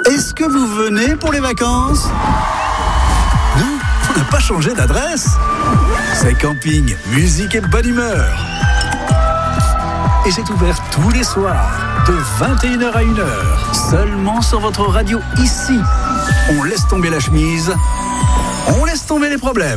Est-ce que vous venez pour les vacances ? Non, on n'a pas changé d'adresse. C'est camping, musique et bonne humeur. Et c'est ouvert tous les soirs, de 21h à 1h, seulement sur votre radio ici. On laisse tomber la chemise, on laisse tomber les problèmes.